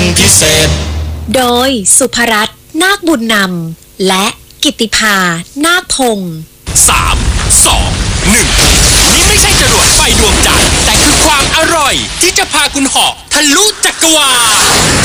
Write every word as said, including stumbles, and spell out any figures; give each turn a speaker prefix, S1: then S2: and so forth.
S1: พิเศษ
S2: โดยสุภรัตน์นาคบุญนำและกิตติภานาคพงศ์
S3: สาม สอง หนึ่งนี่ไม่ใช่จรวดไฟดวงจันทร์แต่คือความอร่อยที่จะพาคุณเหาะทะลุจักรวาล